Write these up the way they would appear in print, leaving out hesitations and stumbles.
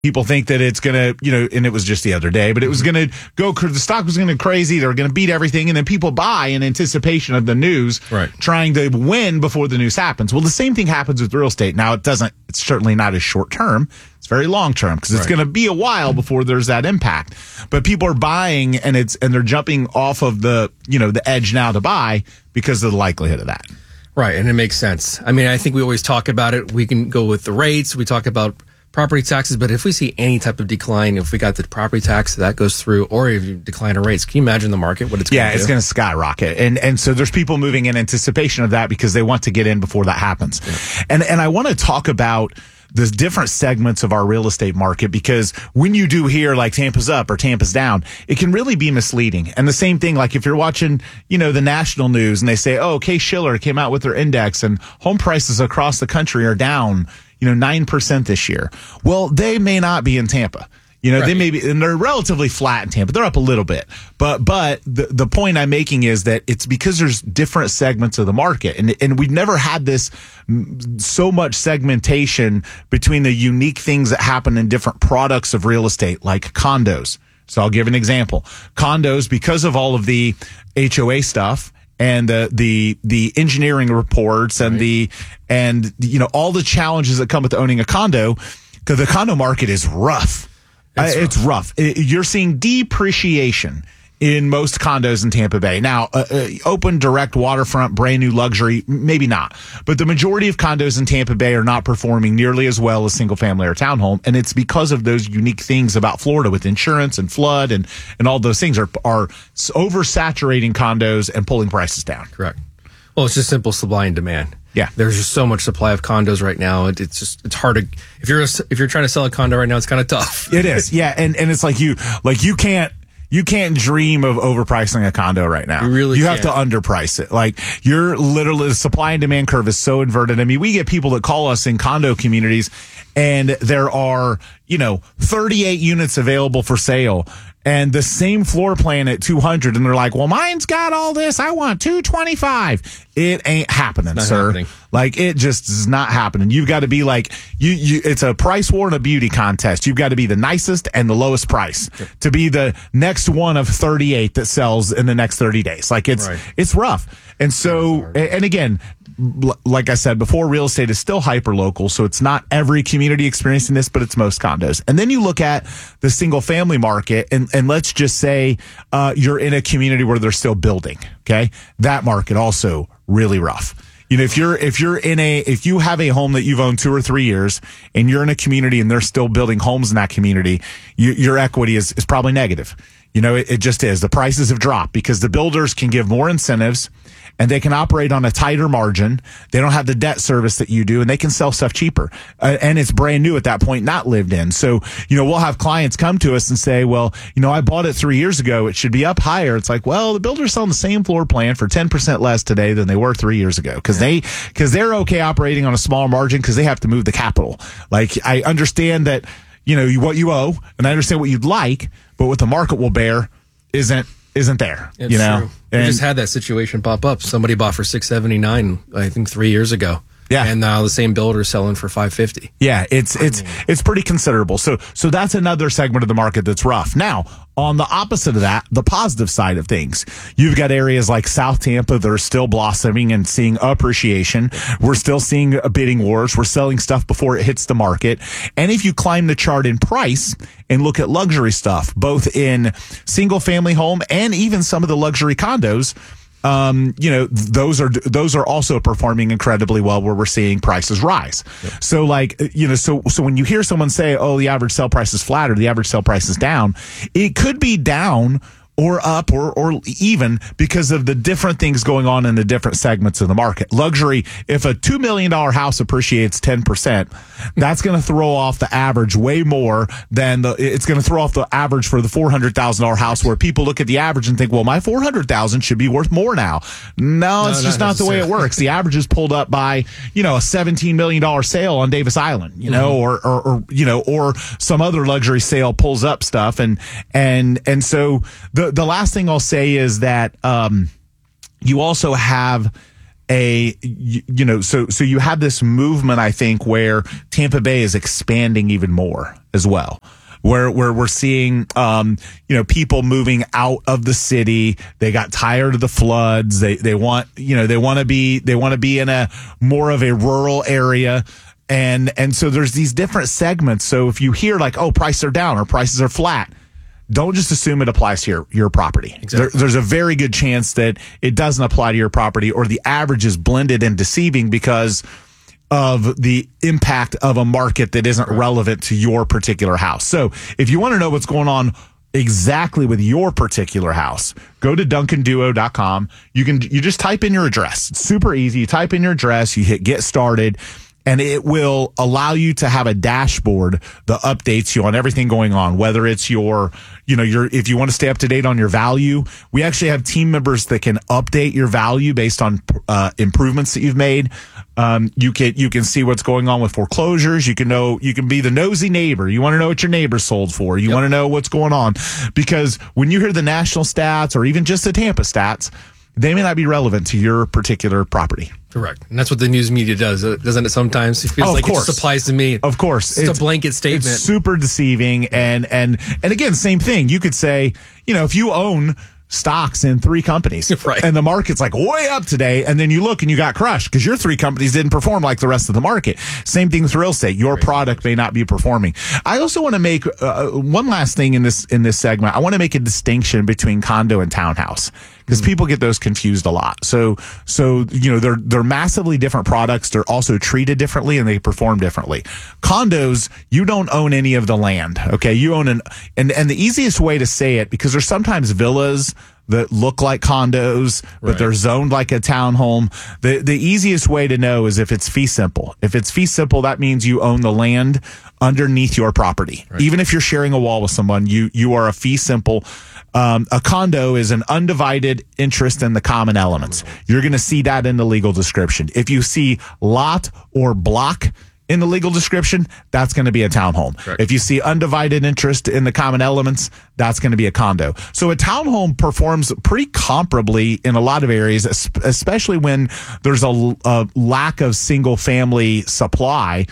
People think that it's going to, and it was just the other day, but it was going to go, the stock was going to crazy. They're going to beat everything. And then people buy in anticipation of the news, trying to win before the news happens. Well, the same thing happens with real estate. Now, it's certainly not as short term. It's very long term because it's going to be a while before there's that impact. But people are buying and they're jumping off of the edge now to buy because of the likelihood of that. Right. And it makes sense. I mean, I think we always talk about it. We can go with the rates. We talk about property taxes, but if we see any type of decline, if we got the property tax that goes through, or if you decline in rates, can you imagine the market, what it's going to do? Yeah, it's going to skyrocket. And so there's people moving in anticipation of that because they want to get in before that happens. Yeah. And I want to talk about the different segments of our real estate market, because when you do hear like Tampa's up or Tampa's down, it can really be misleading. And the same thing, like if you're watching, the national news and they say, oh, Case-Shiller came out with their index and home prices across the country are down 9% this year. Well, they may not be in Tampa. They may be, and they're relatively flat in Tampa. They're up a little bit. But the point I'm making is that it's because there's different segments of the market. And we've never had this so much segmentation between the unique things that happen in different products of real estate, like condos. So I'll give an example. Condos, because of all of the HOA stuff, and the engineering reports and all the challenges that come with owning a condo, because the condo market is rough. It's rough. You're seeing depreciation in most condos in Tampa Bay. Now, open, direct, waterfront, brand new luxury, maybe not. But the majority of condos in Tampa Bay are not performing nearly as well as single family or townhome. And it's because of those unique things about Florida with insurance and flood and all those things are oversaturating condos and pulling prices down. Correct. Well, it's just simple supply and demand. Yeah. There's just so much supply of condos right now. It's hard to, if you're trying to sell a condo right now, it's kind of tough. It is. Yeah. And it's like you can't dream of overpricing a condo right now. You have to underprice it. Like you're literally, the supply and demand curve is so inverted. I mean, we get people that call us in condo communities and there are, 38 units available for sale and the same floor plan at 200. And they're like, well, mine's got all this. I want 225. It ain't happening, sir. Happening. Like it just is not happening. You've got to be like it's a price war and a beauty contest. You've got to be the nicest and the lowest price to be the next one of 38 that sells in the next 30 days. Like it's rough. And so, and again, like I said before, real estate is still hyper local. So it's not every community experiencing this, but it's most condos. And then you look at the single family market and let's just say, you're in a community where they're still building. Okay. That market also really rough. If you have a home that you've owned 2 or 3 years and you're in a community and they're still building homes in that community, your equity is probably negative. It just is. The prices have dropped because the builders can give more incentives and they can operate on a tighter margin. They don't have the debt service that you do and they can sell stuff cheaper. And it's brand new at that point, not lived in. So, we'll have clients come to us and say, well, I bought it 3 years ago. It should be up higher. It's like, well, the builder's selling the same floor plan for 10% less today than they were 3 years ago because they're okay operating on a smaller margin because they have to move the capital. Like I understand that, what you owe and I understand what you'd like, but what the market will bear isn't there. It's true. We just had that situation pop up. Somebody bought for $679, I think 3 years ago. Yeah. And now the same builder is selling for $550. Yeah, it's pretty considerable. So that's another segment of the market that's rough. Now, on the opposite of that, the positive side of things, you've got areas like South Tampa that are still blossoming and seeing appreciation. We're still seeing bidding wars. We're selling stuff before it hits the market. And if you climb the chart in price and look at luxury stuff, both in single family home and even some of the luxury condos, those are also performing incredibly well where we're seeing prices rise. Yep. So so when you hear someone say, oh, the average sale price is flat or the average sale price is down, it could be down or up or even because of the different things going on in the different segments of the market. Luxury, if a $2 million house appreciates 10%, that's going to throw off the average way more than it's going to throw off the average for the $400,000 house where people look at the average and think, well, my $400,000 should be worth more now. No, it's just not the way it works. The average is pulled up by, a $17 million sale on Davis Island, or some other luxury sale pulls up stuff. And so the last thing I'll say is that you also have so you have this movement, I think, where Tampa Bay is expanding even more. as well. Where we're seeing, people moving out of the city. They got tired of the floods. They want to be in a more of a rural area. And so there's these different segments. So if you hear like, oh, prices are down or prices are flat, don't just assume it applies to your property. Exactly. There's a very good chance that it doesn't apply to your property, or the average is blended and deceiving because of the impact of a market that isn't relevant to your particular house. So if you want to know what's going on exactly with your particular house, go to DuncanDuo.com. You just type in your address. It's super easy. You type in your address, you hit get started, and it will allow you to have a dashboard that updates you on everything going on, whether it's if you want to stay up to date on your value. We actually have team members that can update your value based on improvements that you've made. You can see what's going on with foreclosures. You can be the nosy neighbor. You want to know what your neighbor sold for. You want to know what's going on, because when you hear the national stats or even just the Tampa stats, they may not be relevant to your particular property. Correct. And that's what the news media does, doesn't it? Sometimes it feels like it just applies to me. Of course. It's a blanket statement. It's super deceiving. And again, same thing. You could say, if you own stocks in 3 companies, right, and the market's like way up today, and then you look and you got crushed because your 3 companies didn't perform like the rest of the market. Same thing with real estate. Your product may not be performing. I also want to make one last thing in this segment. I want to make a distinction between condo and townhouse, because people get those confused a lot. So they're massively different products. They're also treated differently and they perform differently. Condos, you don't own any of the land. Okay, you own and the easiest way to say it, because there's sometimes villas that look like condos, but they're zoned like a townhome. The easiest way to know is if it's fee simple. If it's fee simple, that means you own the land underneath your property. Right. Even if you're sharing a wall with someone, you are a fee simple. A condo is an undivided interest in the common elements. You're going to see that in the legal description. If you see lot or block in the legal description, that's going to be a townhome. Correct. If you see undivided interest in the common elements, that's going to be a condo. So a townhome performs pretty comparably in a lot of areas, especially when there's a lack of single family supply,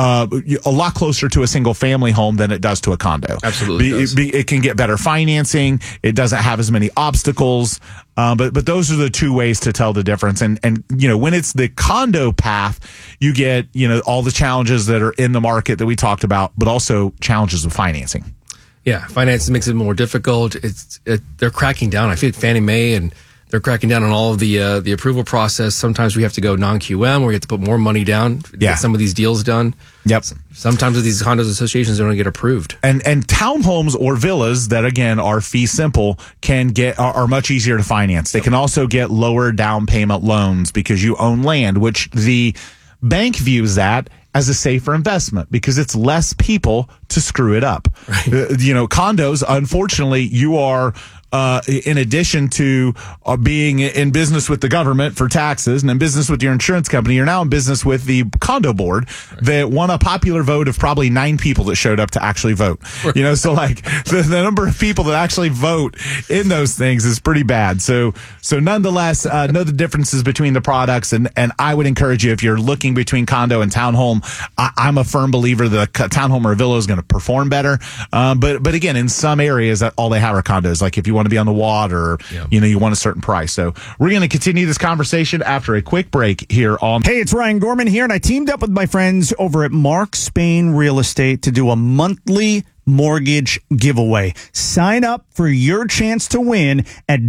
a lot closer to a single family home than it does to a condo. Absolutely. It can get better financing. It doesn't have as many obstacles. But those are the 2 ways to tell the difference. And when it's the condo path, you get, all the challenges that are in the market that we talked about, but also challenges with financing. Yeah, finance makes it more difficult. They're cracking down. I feel like Fannie Mae, and they're cracking down on all of the approval process. Sometimes we have to go non-QM, where we have to put more money down to get some of these deals done. Yep. Sometimes with these condos associations, they don't get approved. And townhomes or villas that again are fee simple are much easier to finance. They can also get lower down payment loans because you own land, which the bank views that as a safer investment because it's less people to screw it up. Right. Condos, unfortunately, you are in addition to being in business with the government for taxes and in business with your insurance company, you're now in business with the condo board that won a popular vote of probably 9 people that showed up to actually vote. Right. So like the number of people that actually vote in those things is pretty bad. So nonetheless, know the differences between the products. And I would encourage you, if you're looking between condo and townhome, I'm a firm believer that a townhome or a villa is going to perform better. But again, in some areas, all they have are condos. Like if you want to be on the water, you want a certain price. So we're going to continue this conversation after a quick break here on. Hey, it's Ryan Gorman here, and I teamed up with my friends over at Mark Spain Real Estate to do a monthly mortgage giveaway. Sign up for your chance to win at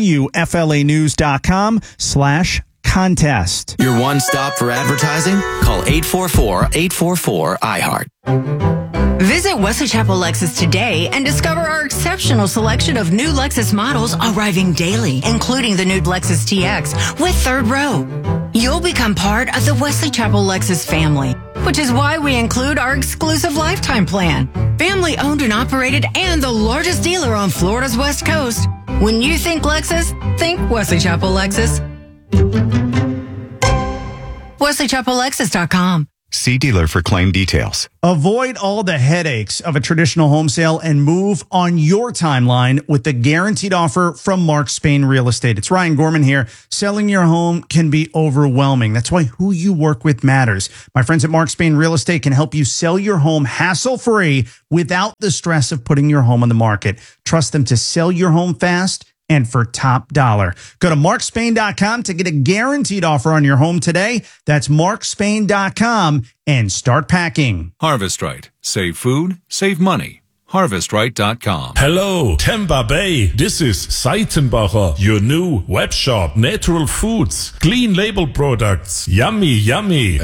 WFLAnews.com/contest. Your one stop for advertising? Call 844-844-iHeart. Visit Wesley Chapel Lexus today and discover our exceptional selection of new Lexus models arriving daily, including the new Lexus TX with third row. You'll become part of the Wesley Chapel Lexus family, which is why we include our exclusive lifetime plan. Family owned and operated and the largest dealer on Florida's West Coast. When you think Lexus, think Wesley Chapel Lexus. WesleyChapelLexus.com. See dealer for claim details. Avoid all the headaches of a traditional home sale and move on your timeline with the guaranteed offer from Mark Spain Real Estate. It's Ryan Gorman here. Selling your home can be overwhelming. That's why who you work with matters. My friends at Mark Spain Real Estate can help you sell your home hassle-free without the stress of putting your home on the market. Trust them to sell your home fast and for top dollar. Go to markspain.com to get a guaranteed offer on your home today. That's markspain.com and start packing. Harvest Right. Save food, save money. HarvestRight.com. Hello, Tampa Bay. This is Seitenbacher, your new web shop. Natural foods, clean label products. Yummy, yummy.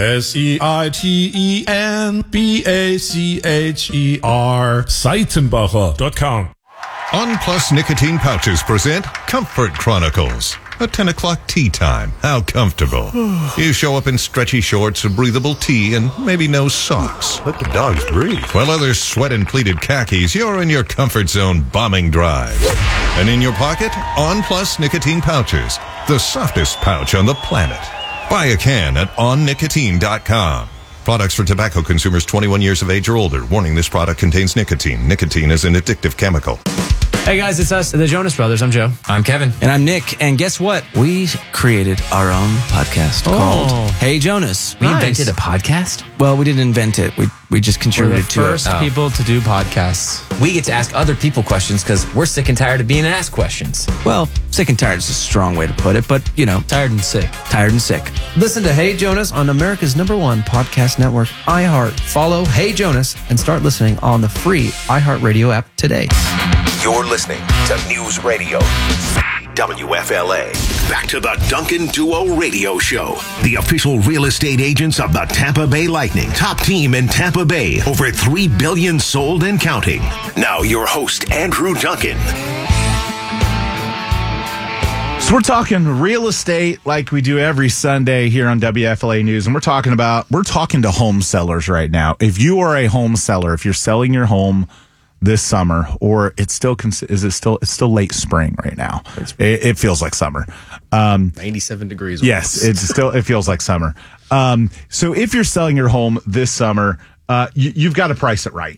SEITENBACHER. Seitenbacher.com. On Plus Nicotine Pouches present Comfort Chronicles. A 10 o'clock tea time. How comfortable. You show up in stretchy shorts, a breathable tee, and maybe no socks. Let the dogs breathe. While others sweat in pleated khakis, you're in your comfort zone bombing drives. And in your pocket, On Plus Nicotine Pouches. The softest pouch on the planet. Buy a can at onnicotine.com. Products for tobacco consumers 21 years of age or older. Warning, this product contains nicotine. Nicotine is an addictive chemical. Hey guys, it's us, the Jonas Brothers. I'm Joe. I'm Kevin. And I'm Nick. And guess what? We created our own podcast called Hey Jonas. We invented a podcast? Well, we didn't invent it. We just contributed to it. First people to do podcasts. We get to ask other people questions because we're sick and tired of being asked questions. Well, sick and tired is a strong way to put it, but, you know. Tired and sick. Tired and sick. Listen to Hey Jonas on America's #1 podcast network, iHeart. Follow Hey Jonas and start listening on the free iHeartRadio app today. You're listening to News Radio WFLA. Back to the Duncan Duo Radio Show. The official real estate agents of the Tampa Bay Lightning. Top team in Tampa Bay. Over 3 billion sold and counting. Now your host, Andrew Duncan. So we're talking real estate like we do every Sunday here on WFLA News. And we're talking to home sellers right now. If you are a home seller, if you're selling your home this summer, or it's still late spring right now. It feels like summer. 97 degrees. Yes, it feels like summer. So if you're selling your home this summer, you've got to price it right.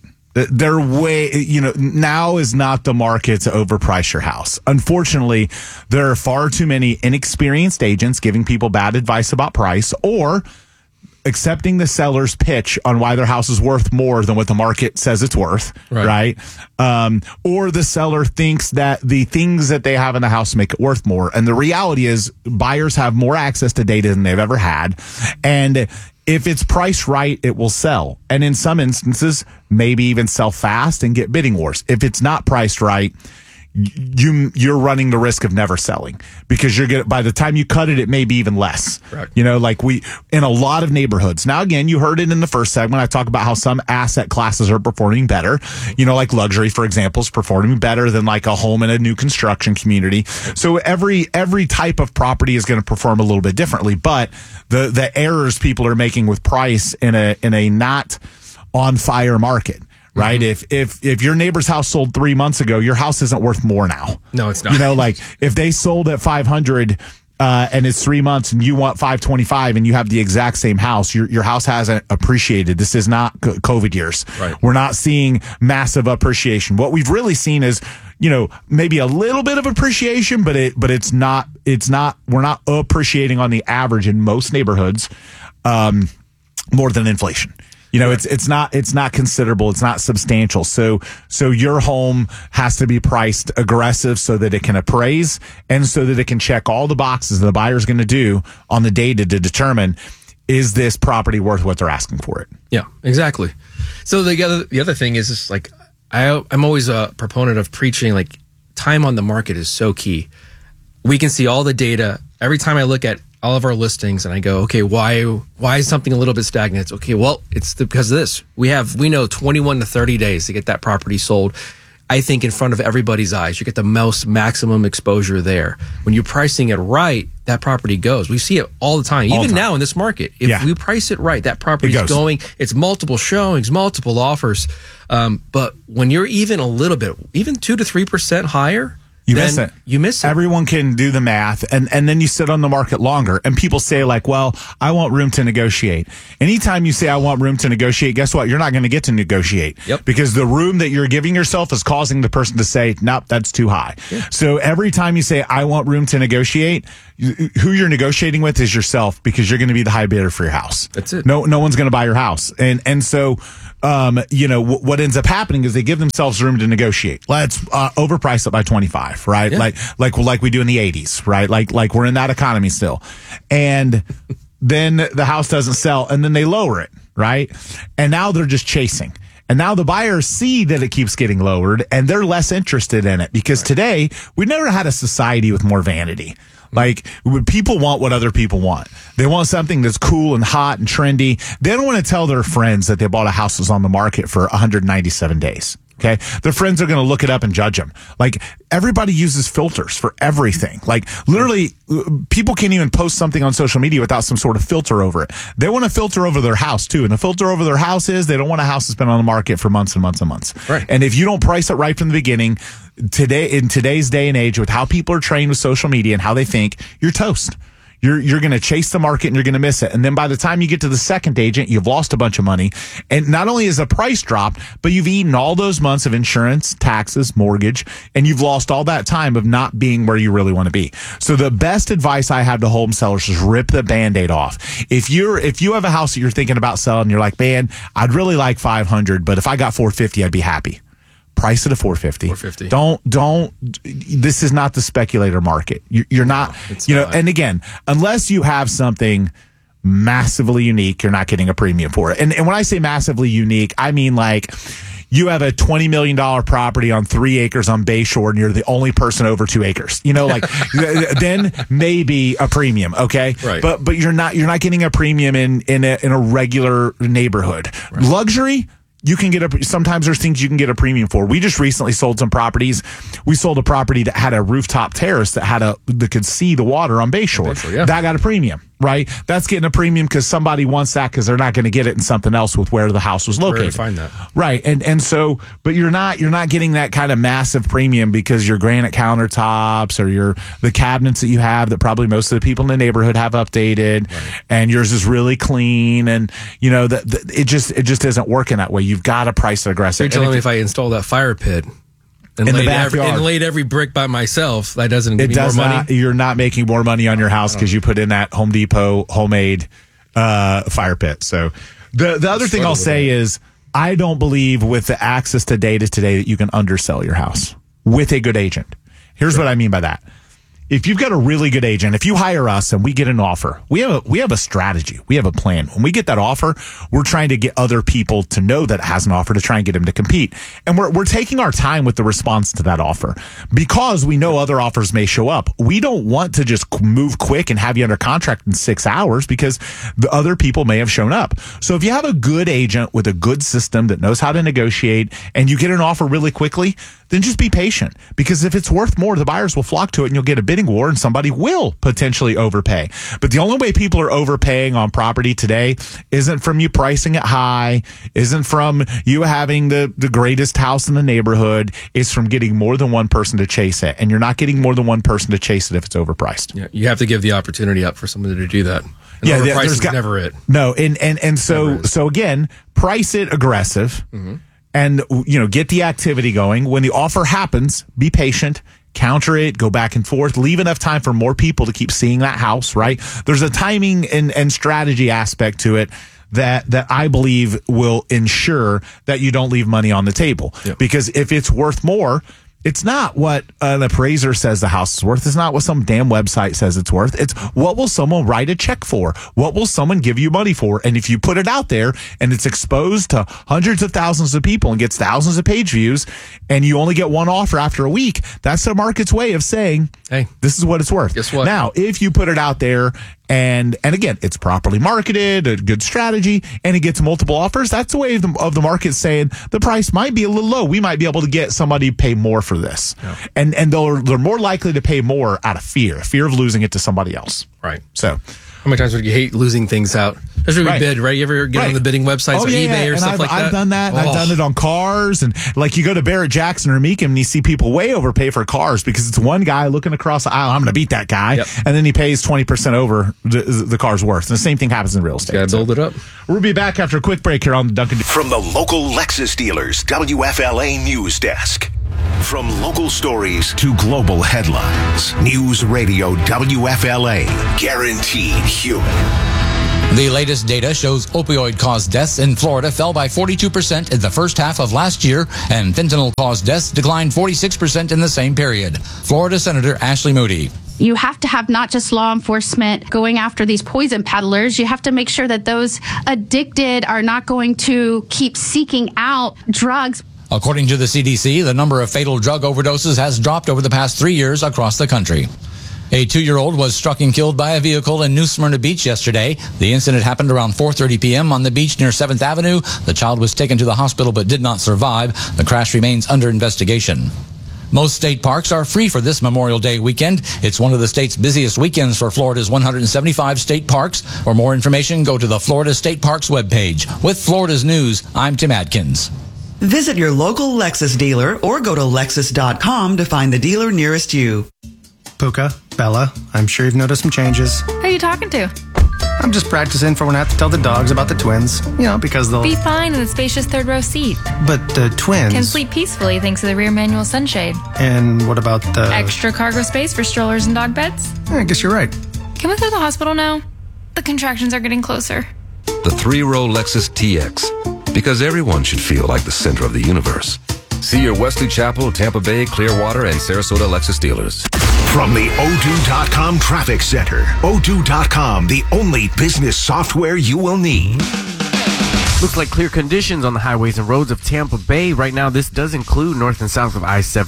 Now is not the market to overprice your house. Unfortunately, there are far too many inexperienced agents giving people bad advice about price or accepting the seller's pitch on why their house is worth more than what the market says it's worth, right? Or the seller thinks that the things that they have in the house make it worth more. And the reality is buyers have more access to data than they've ever had. And if it's priced right, it will sell. And in some instances, maybe even sell fast and get bidding wars. If it's not priced right, you're running the risk of never selling because by the time you cut it, it may be even less. Correct. Like in a lot of neighborhoods. Now, again, you heard it in the first segment. I talk about how some asset classes are performing better. Like luxury, for example, is performing better than like a home in a new construction community. So every type of property is going to perform a little bit differently. But the errors people are making with price in a not on fire market. Right. Mm-hmm. If your neighbor's house sold 3 months ago, your house isn't worth more now. No, it's not. Like if they sold at 500 and it's 3 months and you want 525 and you have the exact same house, your house hasn't appreciated. This is not COVID years. Right. We're not seeing massive appreciation. What we've really seen is, maybe a little bit of appreciation, but it's not, we're not appreciating on the average in most neighborhoods, more than inflation. It's not considerable. It's not substantial. So your home has to be priced aggressive so that it can appraise and so that it can check all the boxes that the buyer's going to do on the data to determine, is this property worth what they're asking for it? Yeah, exactly. So the other thing is just like, I'm always a proponent of preaching, like time on the market is so key. We can see all the data. Every time I look at all of our listings and I go, okay, why is something a little bit stagnant? It's okay, well, it's because of this. We know 21 to 30 days to get that property sold. I think in front of everybody's eyes, you get the most maximum exposure there. When you're pricing it right, that property goes. We see it all the time, even now in this market. If we price it right, that property is going. It's multiple showings, multiple offers. But when you're even a little bit, even 2 to 3% higher, You miss it. You miss it. Everyone can do the math, and then you sit on the market longer. And people say, like, well, I want room to negotiate. Anytime you say, I want room to negotiate, guess what? You're not going to get to negotiate. Yep. Because the room that you're giving yourself is causing the person to say, nope, that's too high. Yeah. So every time you say, I want room to negotiate, who you're negotiating with is yourself, because you're going to be the high bidder for your house. That's it. No one's going to buy your house. And so, what ends up happening is they give themselves room to negotiate. Let's overprice it by 25, right? Yeah. Like we do in the 80s, right? Like we're in that economy still. And then the house doesn't sell, and then they lower it, right? And now they're just chasing. And now the buyers see that it keeps getting lowered, and they're less interested in it, because today we've never had a society with more vanity. Like, when people want what other people want. They want something that's cool and hot and trendy. They don't want to tell their friends that they bought a house that's on the market for 197 days. Okay. Their friends are going to look it up and judge them. Like, everybody uses filters for everything. Like, literally, people can't even post something on social media without some sort of filter over it. They want to filter over their house too. And the filter over their house is they don't want a house that's been on the market for months and months and months. Right. And if you don't price it right from the beginning, in today's day and age, with how people are trained with social media and how they think, you're toast. You're going to chase the market and you're going to miss it. And then by the time you get to the second agent, you've lost a bunch of money. And not only is the price dropped, but you've eaten all those months of insurance, taxes, mortgage, and you've lost all that time of not being where you really want to be. So the best advice I have to home sellers is rip the Band-Aid off. If you have a house that you're thinking about selling, you're like, man, I'd really like 500, but if I got 450, I'd be happy. Price it at 450. 450. Don't. This is not the speculator market. You're not. No, and again, unless you have something massively unique, you're not getting a premium for it. And when I say massively unique, I mean like you have a $20 million property on 3 acres on Bayshore, and you're the only person over 2 acres. Then maybe a premium. Okay, right. But you're not getting a premium in a regular neighborhood. Right. Luxury. You can get sometimes there's things you can get a premium for. We just recently sold some properties. We sold a property that had a rooftop terrace that could see the water on Bayshore. Yeah. That got a premium, right? That's getting a premium because somebody wants that, because they're not going to get it in something else with where the house was located. Where to find that? Right. And so, but you're not getting that kind of massive premium because your granite countertops or the cabinets that you have that probably most of the people in the neighborhood have updated, right, and yours is really clean, and it just isn't working that way. You've got to price it aggressive. You're telling me if I install that fire pit and laid every brick by myself, that doesn't give me more money? You're not making more money on your house because you put in that Home Depot homemade fire pit. So the other thing I'll say is, I don't believe with the access to data today that you can undersell your house with a good agent. Here's what I mean by that. If you've got a really good agent, if you hire us and we get an offer, we have a strategy. We have a plan. When we get that offer, we're trying to get other people to know that it has an offer to try and get them to compete. And we're taking our time with the response to that offer because we know other offers may show up. We don't want to just move quick and have you under contract in 6 hours because the other people may have shown up. So if you have a good agent with a good system that knows how to negotiate and you get an offer really quickly, then just be patient, because if it's worth more, the buyers will flock to it and you'll get a bidding war and somebody will potentially overpay. But the only way people are overpaying on property today isn't from you pricing it high, isn't from you having the greatest house in the neighborhood. It's from getting more than one person to chase it. And you're not getting more than one person to chase it if it's overpriced. Yeah, you have to give the opportunity up for somebody to do that. And yeah, overpricing is never it. No, and so again, price it aggressive. Mm-hmm. And, get the activity going. When the offer happens, be patient, counter it, go back and forth, leave enough time for more people to keep seeing that house, right? There's a timing and strategy aspect to it that I believe will ensure that you don't leave money on the table. Yep. Because if it's worth more, it's not what an appraiser says the house is worth. It's not what some damn website says it's worth. It's what will someone write a check for? What will someone give you money for? And if you put it out there and it's exposed to hundreds of thousands of people and gets thousands of page views and you only get one offer after a week, that's the market's way of saying, hey, this is what it's worth. Guess what? Now, if you put it out there and again, it's properly marketed, a good strategy, and it gets multiple offers, that's the way of the market saying the price might be a little low. We might be able to get somebody to pay more for this. Yeah. And they're more likely to pay more out of fear of losing it to somebody else. Right. So, How many times would you hate losing things out? Especially when you bid, right? You ever get on the bidding websites or eBay or stuff like that? I've done that. And I've done it on cars. And like you go to Barrett Jackson or Meekum and you see people way overpay for cars because it's one guy looking across the aisle. I'm going to beat that guy. Yep. And then he pays 20% over the car's worth. And the same thing happens in real estate. Got to build it up. We'll be back after a quick break here on the Duncan. From the local Lexus dealers, WFLA News Desk. From local stories to global headlines, News Radio WFLA, guaranteed human. The latest data shows opioid-caused deaths in Florida fell by 42% in the first half of last year, and fentanyl-caused deaths declined 46% in the same period. Florida Senator Ashley Moody. You have to have not just law enforcement going after these poison peddlers. You have to make sure that those addicted are not going to keep seeking out drugs. According to the CDC, the number of fatal drug overdoses has dropped over the past 3 years across the country. A 2-year-old was struck and killed by a vehicle in New Smyrna Beach yesterday. The incident happened around 4:30 p.m. on the beach near 7th Avenue. The child was taken to the hospital but did not survive. The crash remains under investigation. Most state parks are free for this Memorial Day weekend. It's one of the state's busiest weekends for Florida's 175 state parks. For more information, go to the Florida State Parks webpage. With Florida's News, I'm Tim Adkins. Visit your local Lexus dealer or go to Lexus.com to find the dealer nearest you. Puka, Bella, I'm sure you've noticed some changes. Who are you talking to? I'm just practicing for when I have to tell the dogs about the twins. Because they'll be fine in the spacious third row seat. But the twins can sleep peacefully thanks to the rear manual sunshade. And what about the extra cargo space for strollers and dog beds? I guess you're right. Can we go to the hospital now? The contractions are getting closer. The 3-row Lexus TX. Because everyone should feel like the center of the universe. See your Wesley Chapel, Tampa Bay, Clearwater, and Sarasota Lexus dealers. From the O2.com Traffic Center. O2.com, the only business software you will need. Looks like clear conditions on the highways and roads of Tampa Bay. Right now, this does include north and south of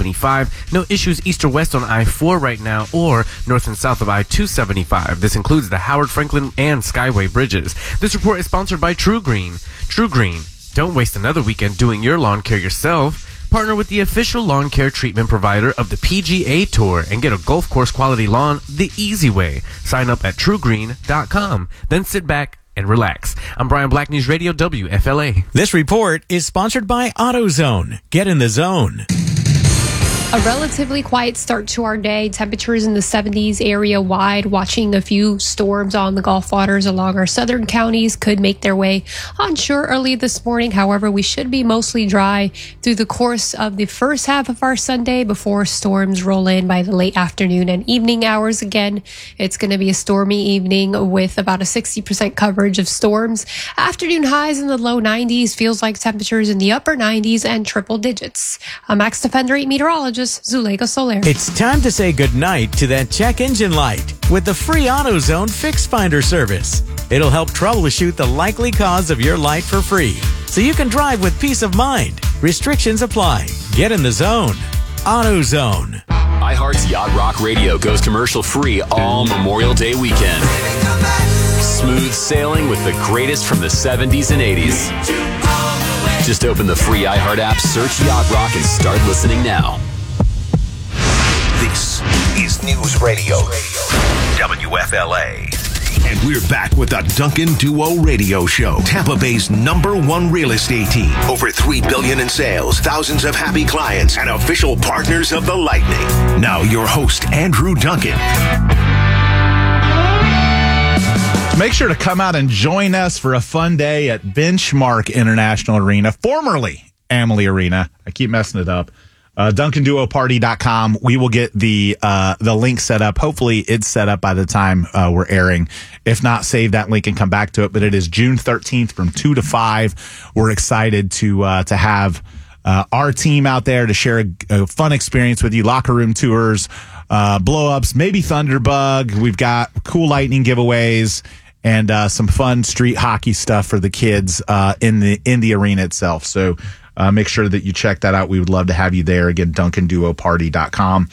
I-75. No issues east or west on I-4 right now, or north and south of I-275. This includes the Howard Franklin and Skyway bridges. This report is sponsored by True Green. True Green. Don't waste another weekend doing your lawn care yourself. Partner with the official lawn care treatment provider of the PGA Tour and get a golf course quality lawn the easy way. Sign up at truegreen.com. Then sit back and relax. I'm Brian Black, News Radio WFLA. This report is sponsored by AutoZone. Get in the zone. A relatively quiet start to our day. Temperatures in the 70s area wide. Watching a few storms on the Gulf waters along our southern counties could make their way onshore early this morning. However, we should be mostly dry through the course of the first half of our Sunday before storms roll in by the late afternoon and evening hours. Again, it's going to be a stormy evening with about a 60% coverage of storms. Afternoon highs in the low 90s. Feels like temperatures in the upper 90s and triple digits. I'm Max Defender 8 meteorologist Zuleika Soler. It's time to say goodnight to that check engine light with the free AutoZone Fix Finder service. It'll help troubleshoot the likely cause of your light for free, so you can drive with peace of mind. Restrictions apply. Get in the zone. AutoZone. iHeart's Yacht Rock Radio goes commercial free all Memorial Day weekend. Smooth sailing with the greatest from the 70s and 80s. Just open the free iHeart app, search Yacht Rock, and start listening now. This is News Radio WFLA. And we're back with the Duncan Duo Radio Show. Tampa Bay's #1 real estate team. Over $3 billion in sales, thousands of happy clients, and official partners of the Lightning. Now your host, Andrew Duncan. Make sure to come out and join us for a fun day at Benchmark International Arena, formerly Amalie Arena. I keep messing it up. DuncanDuoParty.com. We will get the link set up. Hopefully it's set up by the time we're airing. If not, save that link and come back to it. But it is June 13th from 2 to 5. We're excited to have our team out there to share a fun experience with you. Locker room tours, blow-ups, maybe Thunderbug. We've got cool lightning giveaways and some fun street hockey stuff for the kids in the arena itself. So make sure that you check that out. We would love to have you there. Again, DuncanDuoParty.com.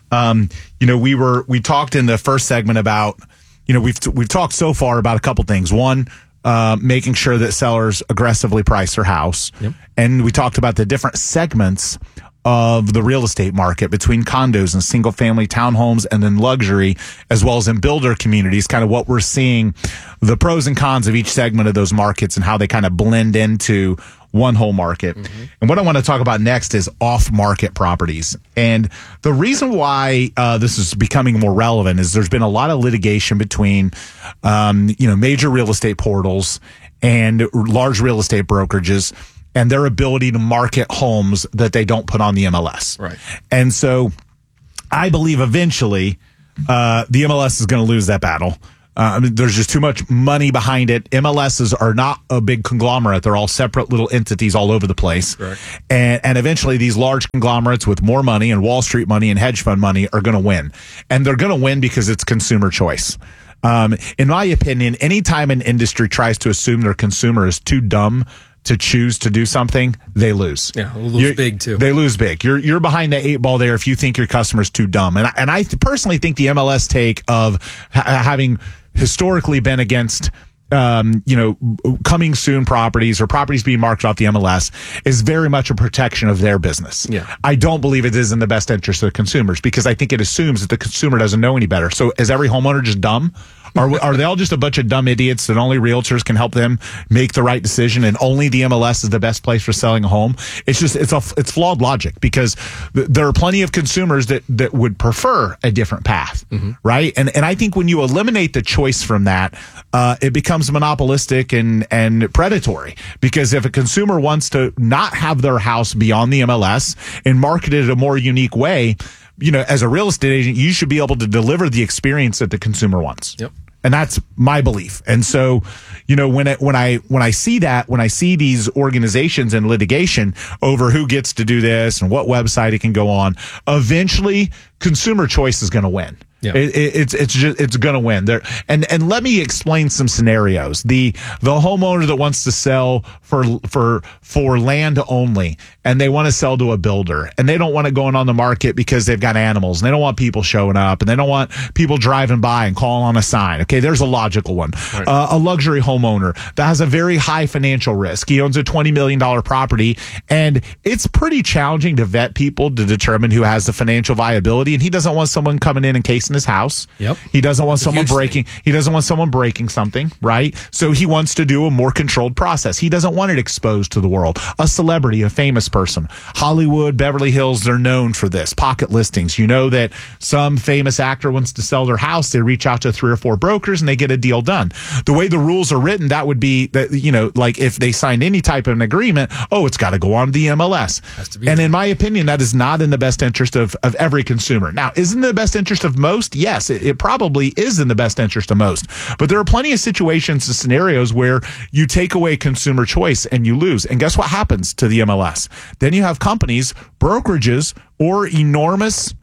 We talked in the first segment about, we've talked so far about a couple things. One, making sure that sellers aggressively price their house. Yep. And we talked about the different segments of the real estate market between condos and single family townhomes and then luxury, as well as in builder communities, kind of what we're seeing, the pros and cons of each segment of those markets and how they kind of blend into one whole market. And what I want to talk about next is off-market properties. And the reason why this is becoming more relevant is there's been a lot of litigation between, major real estate portals and large real estate brokerages and their ability to market homes that they don't put on the MLS. Right. And so I believe eventually the MLS is going to lose that battle. There's just too much money behind it. MLSs are not a big conglomerate. They're all separate little entities all over the place. Correct. And eventually these large conglomerates with more money and Wall Street money and hedge fund money are going to win. And they're going to win because it's consumer choice. In my opinion, anytime an industry tries to assume their consumer is too dumb to choose to do something, they lose. Yeah, they'll lose big too. They lose big. You're behind the 8 ball there if you think your customer's too dumb. And I personally think the MLS take of having historically been against coming soon properties or properties being marked off the MLS is very much a protection of their business. Yeah. I don't believe it is in the best interest of the consumers because I think it assumes that the consumer doesn't know any better. So is every homeowner just dumb? Are they all just a bunch of dumb idiots that only realtors can help them make the right decision and only the MLS is the best place for selling a home? It's flawed logic because there are plenty of consumers that would prefer a different path, right? And I think when you eliminate the choice from that, it becomes monopolistic and predatory because if a consumer wants to not have their house be on the MLS and market it a more unique way, as a real estate agent, you should be able to deliver the experience that the consumer wants. Yep. And that's my belief. And so, when I see that, when I see these organizations in litigation over who gets to do this and what website it can go on, eventually consumer choice is going to win. Yeah. It's going to win there. And let me explain some scenarios. The homeowner that wants to sell for land only and they want to sell to a builder and they don't want it going on the market because they've got animals and they don't want people showing up and they don't want people driving by and calling on a sign. Okay. There's a logical one. Right. A luxury homeowner that has a very high financial risk. He owns a $20 million property and it's pretty challenging to vet people to determine who has the financial viability. And he doesn't want someone coming in and casing his house. Yep. He doesn't want someone breaking. He doesn't want someone breaking something, right? So he wants to do a more controlled process. He doesn't want it exposed to the world. A celebrity, a famous person, Hollywood, Beverly Hills, they're known for this. Pocket listings. You know that some famous actor wants to sell their house. They reach out to 3 or 4 brokers and they get a deal done. The way the rules are written, that would be that, like if they signed any type of an agreement, it's got to go on the MLS. And in my opinion, that is not in the best interest of every consumer. Now, isn't it the best interest of most? Yes, it probably is in the best interest of most. But there are plenty of situations and scenarios where you take away consumer choice and you lose. And guess what happens to the MLS? Then you have companies, brokerages, or enormous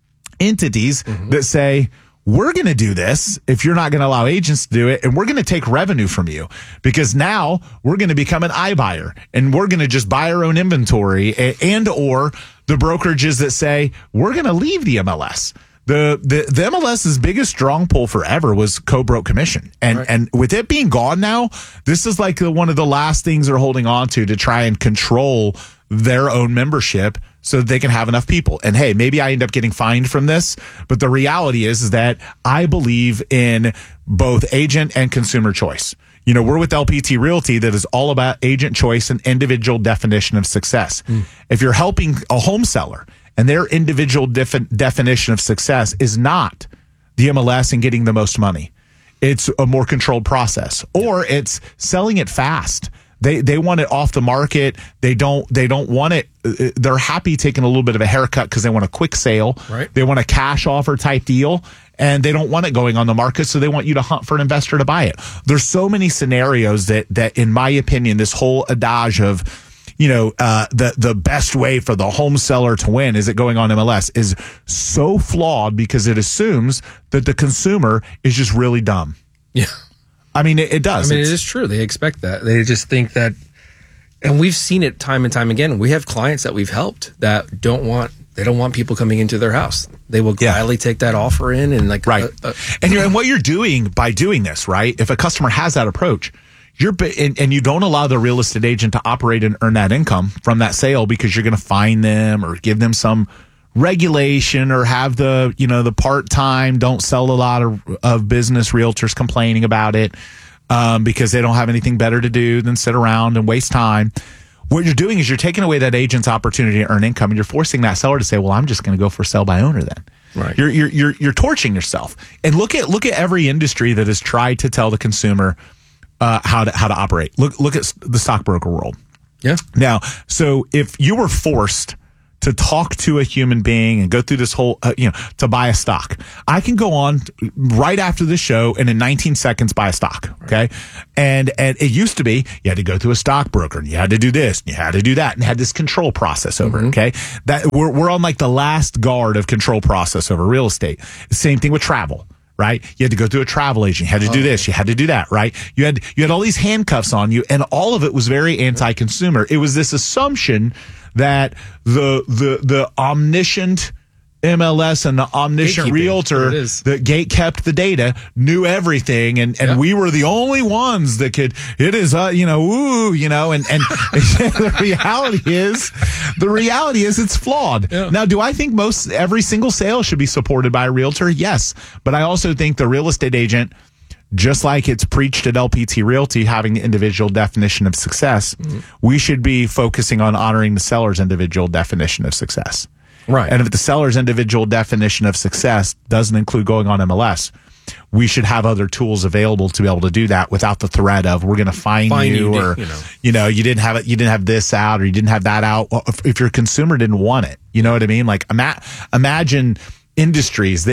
entities that say, we're going to do this if you're not going to allow agents to do it, and we're going to take revenue from you because now we're going to become an iBuyer and we're going to just buy our own inventory and or the brokerages that say, we're going to leave the MLS. The MLS's biggest strong pull forever was co-broke commission. And with it being gone now, this is like one of the last things they're holding on to try and control their own membership so that they can have enough people. And hey, maybe I end up getting fined from this, but the reality is that I believe in both agent and consumer choice. We're with LPT Realty that is all about agent choice and individual definition of success. If you're helping a home seller and their individual definition of success is not the MLS and getting the most money, it's a more controlled process, or it's selling it fast. They want it off the market. They don't want it. They're happy taking a little bit of a haircut because they want a quick sale. Right. They want a cash offer type deal, and they don't want it going on the market. So they want you to hunt for an investor to buy it. There's so many scenarios that in my opinion, this whole adage of, the best way for the home seller to win is it going on MLS is so flawed because it assumes that the consumer is just really dumb. Yeah. I mean, it does. I mean, it is true. They expect that. They just think that, and we've seen it time and time again. We have clients that we've helped that don't want people coming into their house. They will gladly take that offer in and right. And what you're doing by doing this, right? If a customer has that approach, and you don't allow the real estate agent to operate and earn that income from that sale because you're going to fine them or give them some regulation or have the part-time, don't sell a lot of business realtors complaining about it because they don't have anything better to do than sit around and waste time. What you're doing is you're taking away that agent's opportunity to earn income, and you're forcing that seller to say, well, I'm just going to go for sell by owner then. Right. You're torching yourself. And look at every industry that has tried to tell the consumer how to operate. Look at the stockbroker world. Yeah. Now, so if you were forced to talk to a human being and go through this whole, to buy a stock, I can go on right after the show and in 19 seconds buy a stock. Okay. And it used to be you had to go through a stockbroker and you had to do this and you had to do that and had this control process over it. Okay. That we're on like the last guard of control process over real estate. Same thing with travel. Right? You had to go through a travel agent. You had to do this. You had to do that. Right? You had all these handcuffs on you, and all of it was very anti-consumer. It was this assumption that the omniscient MLS and the omniscient realtor that gate kept the data knew everything, and we were the only ones that could. It is and the reality is it's flawed. Yeah. Now, do I think every single sale should be supported by a realtor? Yes, but I also think the real estate agent, just like it's preached at LPT Realty, having the individual definition of success, we should be focusing on honoring the seller's individual definition of success. Right. And if the seller's individual definition of success doesn't include going on MLS, we should have other tools available to be able to do that without the threat of we're going to fine you or you didn't have this out or you didn't have that out. If your consumer didn't want it, you know what I mean? Like imagine the industries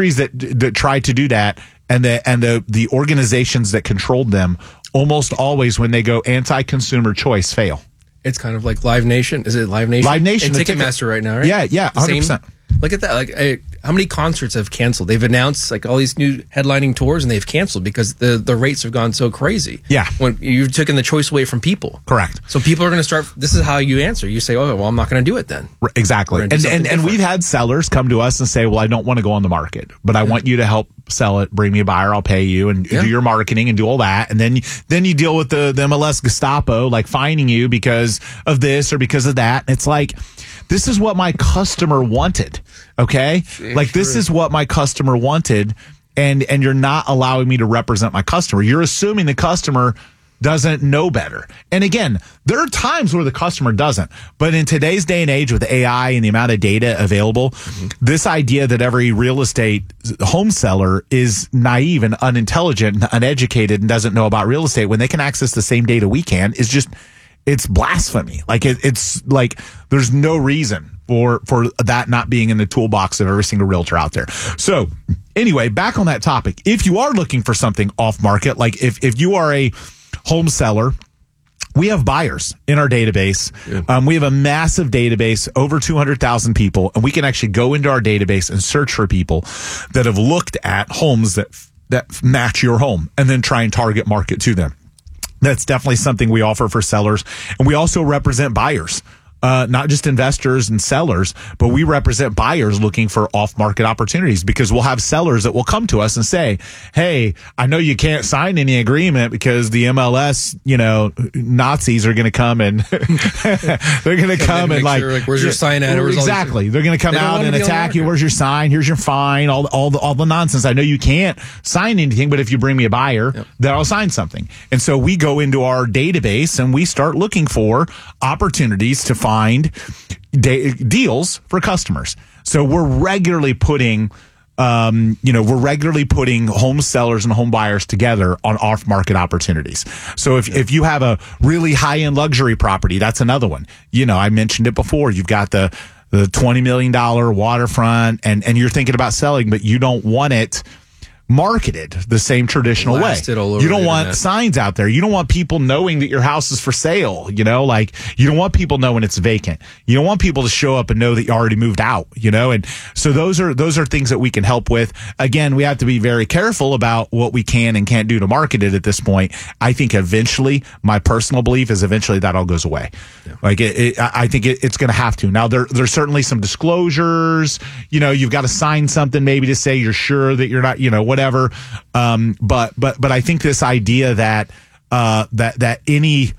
that tried to do that and the organizations that controlled them almost always, when they go anti-consumer choice, fail. It's kind of like Live Nation. Is it Live Nation? Live Nation. And Ticketmaster right now, right? Yeah, 100%. Look at that. Like, how many concerts have canceled? They've announced like all these new headlining tours, and they've canceled because the rates have gone so crazy. Yeah, when you've taken the choice away from people. Correct. So people are going to start. This is how you answer. You say, "Oh, well, I'm not going to do it then." Exactly. And we've had sellers come to us and say, "Well, I don't want to go on the market, but I want you to help sell it. Bring me a buyer. I'll pay you and do your marketing and do all that." And then you deal with the MLS Gestapo, like fining you because of this or because of that. And it's like, this is what my customer wanted. Okay. This is what my customer wanted. And you're not allowing me to represent my customer. You're assuming the customer doesn't know better. And again, there are times where the customer doesn't. But in today's day and age with AI and the amount of data available, this idea that every real estate home seller is naive and unintelligent and uneducated and doesn't know about real estate when they can access the same data we can is just, it's blasphemy. Like it's like there's no reason for that not being in the toolbox of every single realtor out there. So anyway, back on that topic, if you are looking for something off market, like if you are a home seller, we have buyers in our database. We have a massive database, over 200,000 people, and we can actually go into our database and search for people that have looked at homes that match your home and then try and target market to them. That's definitely something we offer for sellers. And we also represent buyers. Not just investors and sellers, but we represent buyers looking for off-market opportunities, because we'll have sellers that will come to us and say, "Hey, I know you can't sign any agreement because the MLS, Nazis are going to come and they're going to come and where's your sign at?" Exactly. They're going to come out and attack you. Where's your sign? Here's your fine. All the nonsense. I know you can't sign anything, but if you bring me a buyer, then I'll sign something. And so we go into our database and we start looking for opportunities to find deals for customers. So we're regularly putting home sellers and home buyers together on off-market opportunities. So if you have a really high-end luxury property, that's another one. I mentioned it before. You've got the $20 million waterfront and you're thinking about selling, but you don't want it marketed the same traditional way. You don't want signs out there. You don't want people knowing that your house is for sale. You don't want people knowing it's vacant. You don't want people to show up and know that you already moved out, and so those are things that we can help with. Again, we have to be very careful about what we can and can't do to market it at this point. I think eventually, my personal belief is eventually that all goes away. Yeah. I think it's going to have to. Now there's certainly some disclosures, you've got to sign something maybe to say you're sure that you're not, whatever. But I think this idea that that any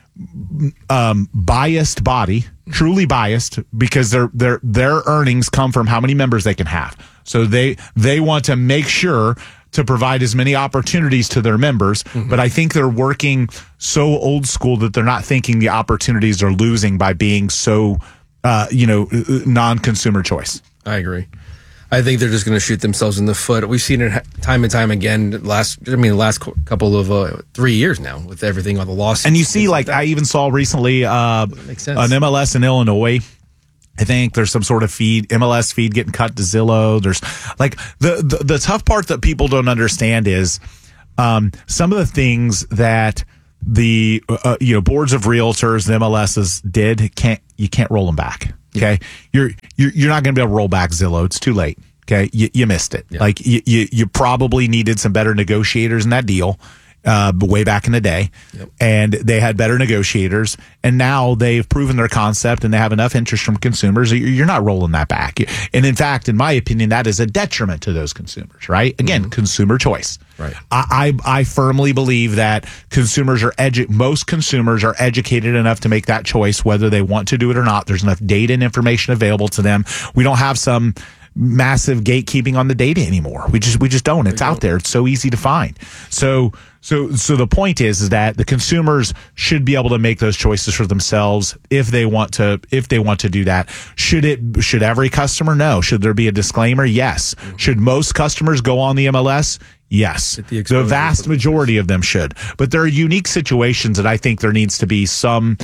biased body, truly biased, because their earnings come from how many members they can have. So they want to make sure to provide as many opportunities to their members, but I think they're working so old school that they're not thinking the opportunities are losing by being so non-consumer choice. I agree. I think they're just going to shoot themselves in the foot. We've seen it time and time again. The last couple of 3 years now with everything on the lawsuits. And you see, like I even saw recently, an MLS in Illinois. I think there's some sort of MLS feed getting cut to Zillow. There's like the tough part that people don't understand is some of the things that the boards of realtors, the MLSs did. You can't roll them back. Okay, you're not going to be able to roll back Zillow. It's too late. Okay, you missed it. Yeah. Like you probably needed some better negotiators in that deal. Way back in the day, and they had better negotiators, and now they've proven their concept and they have enough interest from consumers. You're not rolling that back. And in fact, in my opinion, that is a detriment to those consumers, right? Again, consumer choice. Right. I firmly believe that most consumers are educated enough to make that choice, whether they want to do it or not. There's enough data and information available to them. We don't have some massive gatekeeping on the data anymore. We just don't. It's out there. It's so easy to find. So the point is that the consumers should be able to make those choices for themselves if they want to do that. Should every customer know? Should there be a disclaimer? Yes. Should most customers go on the MLS? Yes. The vast majority of them should. But there are unique situations that I think there needs to be some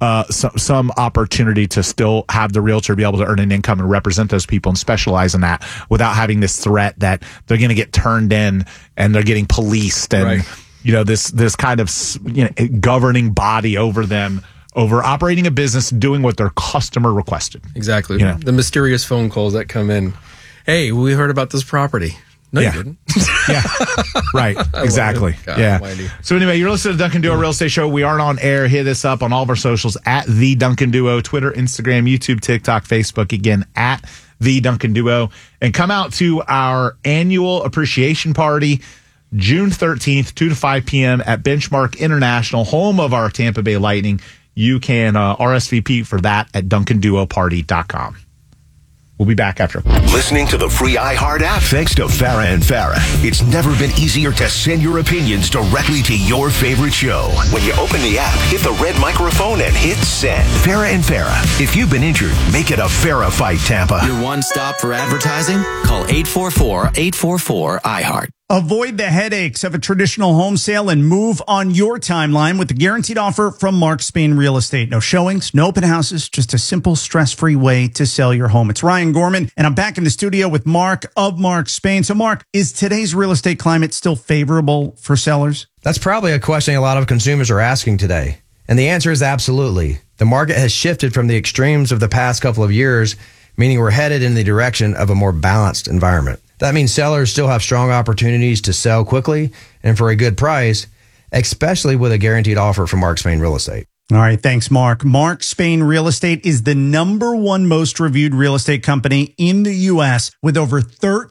opportunity to still have the realtor be able to earn an income and represent those people and specialize in that without having this threat that they're going to get turned in and they're getting policed and this kind of governing body over them, over operating a business, doing what their customer requested. Exactly. The mysterious phone calls that come in. Hey, we heard about this property. No, you didn't. Yeah. Right. Exactly. Yeah. So anyway, you're listening to Duncan Duo Real Estate Show. We aren't on air. Hit us up on all of our socials at The Duncan Duo, Twitter, Instagram, YouTube, TikTok, Facebook. Again, at The Duncan Duo. And come out to our annual appreciation party, June 13th, 2 to 5 p.m. at Benchmark International, home of our Tampa Bay Lightning. You can RSVP for that at DuncanDuoParty.com. We'll be back after. Listening to the free iHeart app thanks to Farah and Farah. It's never been easier to send your opinions directly to your favorite show. When you open the app, hit the red microphone and hit send. Farah and Farah. If you've been injured, make it a Farah fight, Tampa. Your one stop for advertising? Call 844-844-iHeart. Avoid the headaches of a traditional home sale and move on your timeline with the guaranteed offer from Mark Spain Real Estate. No showings, no open houses, just a simple, stress-free way to sell your home. It's Ryan Gorman, and I'm back in the studio with Mark of Mark Spain. So, Mark, is today's real estate climate still favorable for sellers? That's probably a question a lot of consumers are asking today. And the answer is absolutely. The market has shifted from the extremes of the past couple of years, meaning we're headed in the direction of a more balanced environment. That means sellers still have strong opportunities to sell quickly and for a good price, especially with a guaranteed offer from Mark Spain Real Estate. All right. Thanks, Mark. Mark Spain Real Estate is the #1 most reviewed real estate company in the U.S. with over